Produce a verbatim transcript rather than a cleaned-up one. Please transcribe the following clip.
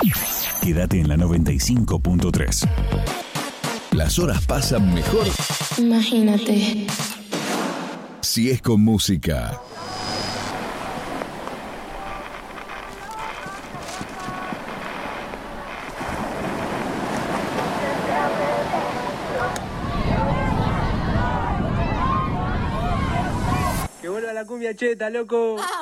Quédate en la noventa y cinco punto tres. Las horas pasan mejor. Imagínate. Si es con música. Que vuelva la cumbia cheta, loco.